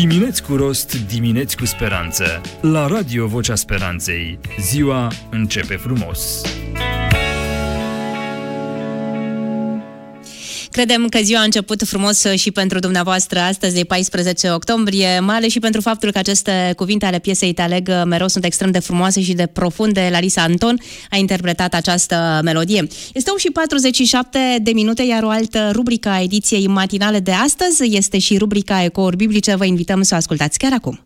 Dimineți cu rost, dimineți cu speranță. La Radio Vocea Speranței. Ziua începe frumos. Credem că ziua a început frumos și pentru dumneavoastră astăzi, de 14 octombrie, mai ales și pentru faptul că aceste cuvinte ale piesei Te aleg mereu sunt extrem de frumoase și de profunde. Larisa Anton a interpretat această melodie. Este 8:47 iar o altă rubrică a ediției matinale de astăzi este și rubrica Ecouri Biblice. Vă invităm să o ascultați chiar acum.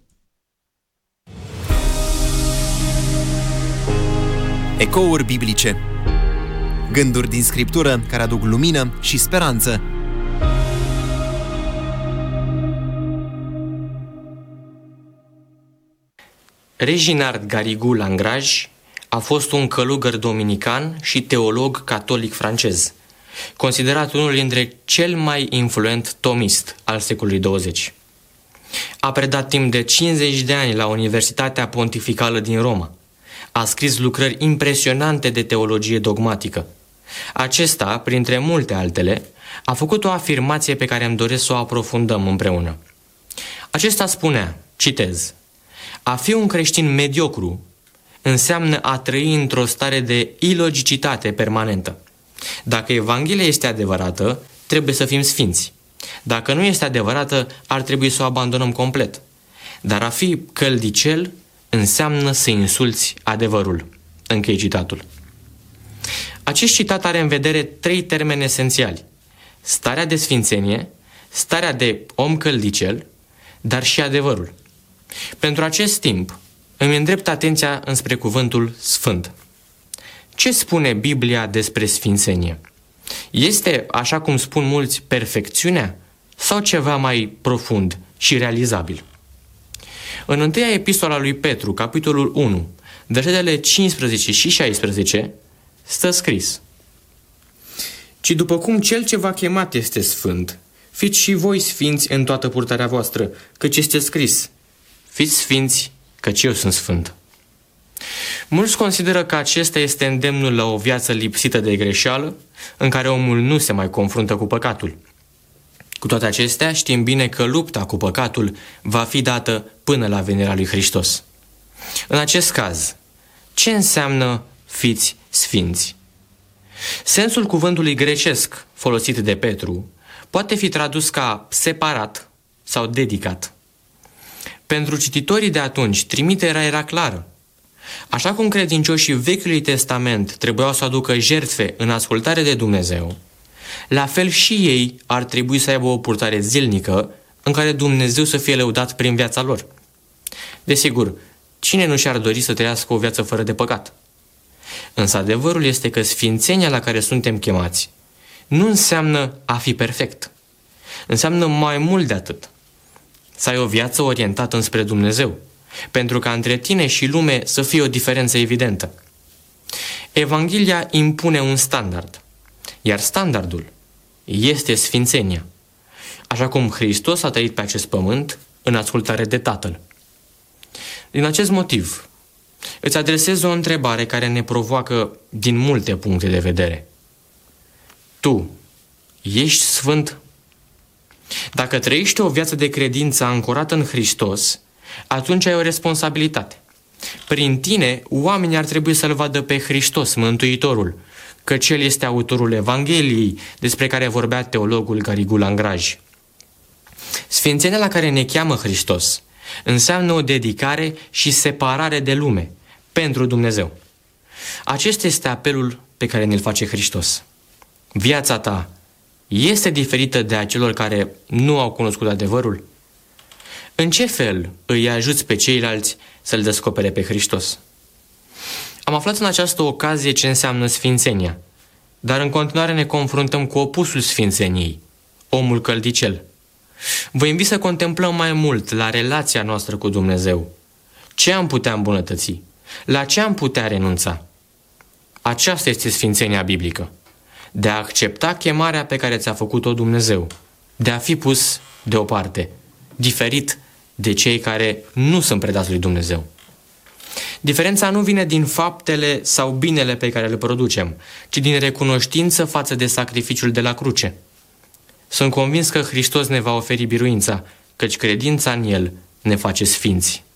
Ecouri Biblice. Gânduri din Scriptură care aduc lumină și speranță. Reginald Garrigou Langraj a fost un călugăr dominican și teolog catolic francez, considerat unul dintre cel mai influent tomist al secolului 20. A predat timp de 50 de ani la Universitatea Pontificală din Roma. A scris lucrări impresionante de teologie dogmatică. Acesta, printre multe altele, a făcut o afirmație pe care îmi doresc să o aprofundăm împreună. Acesta spunea, citez, a fi un creștin mediocru înseamnă a trăi într-o stare de ilogicitate permanentă. Dacă Evanghelia este adevărată, trebuie să fim sfinți. Dacă nu este adevărată, ar trebui să o abandonăm complet. Dar a fi căldicel înseamnă să insulți adevărul. Închei citatul. Acest citat are în vedere 3 termeni esențiali: starea de sfințenie, starea de om căldicel, dar și adevărul. Pentru acest timp, îmi îndrept atenția înspre cuvântul sfânt. Ce spune Biblia despre sfințenie? Este, așa cum spun mulți, perfecțiunea sau ceva mai profund și realizabil? În întâia epistola lui Petru, capitolul 1, versetele 15 și 16, stă scris: ci după cum cel ce v-a chemat este sfânt, fiți și voi sfinți în toată purtarea voastră, căci este scris: fiți sfinți, căci eu sunt sfânt. Mulți consideră că acesta este îndemnul la o viață lipsită de greșeală, în care omul nu se mai confruntă cu păcatul. Cu toate acestea, știm bine că lupta cu păcatul va fi dată până la venirea lui Hristos. În acest caz, ce înseamnă fiți sfinți? Sensul cuvântului grecesc folosit de Petru poate fi tradus ca separat sau dedicat. Pentru cititorii de atunci, trimiterea era clară. Așa cum credincioșii Vechiului Testament trebuiau să aducă jertfe în ascultare de Dumnezeu, la fel și ei ar trebui să aibă o purtare zilnică în care Dumnezeu să fie lăudat prin viața lor. Desigur, cine nu și-ar dori să trăiască o viață fără de păcat? Însă adevărul este că sfințenia la care suntem chemați nu înseamnă a fi perfect. Înseamnă mai mult de atât. Să ai o viață orientată înspre Dumnezeu, pentru ca între tine și lume să fie o diferență evidentă. Evanghelia impune un standard, iar standardul este sfințenia, așa cum Hristos a trăit pe acest pământ în ascultare de Tatăl. Din acest motiv, îți adresez o întrebare care ne provoacă din multe puncte de vedere. Tu ești sfânt? Dacă trăiești o viață de credință ancorată în Hristos, atunci ai o responsabilitate. Prin tine, oamenii ar trebui să-L vadă pe Hristos, Mântuitorul, căci El este autorul Evangheliei despre care vorbea teologul Garrigou Langraj. Sfințenia la care ne cheamă Hristos înseamnă o dedicare și separare de lume pentru Dumnezeu. Acesta este apelul pe care ne-l face Hristos. Viața ta este diferită de a celor care nu au cunoscut adevărul? În ce fel îi ajuți pe ceilalți să-L descopere pe Hristos? Am aflat în această ocazie ce înseamnă sfințenia, dar în continuare ne confruntăm cu opusul sfințeniei, omul căldicel. Vă invit să contemplăm mai mult la relația noastră cu Dumnezeu. Ce am putea îmbunătăți? La ce am putea renunța? Aceasta este sfințenia biblică. De a accepta chemarea pe care ți-a făcut-o Dumnezeu. De a fi pus deoparte, diferit de cei care nu sunt predați lui Dumnezeu. Diferența nu vine din faptele sau binele pe care le producem, ci din recunoștință față de sacrificiul de la cruce. Sunt convins că Hristos ne va oferi biruința căci credința în El ne face sfinți.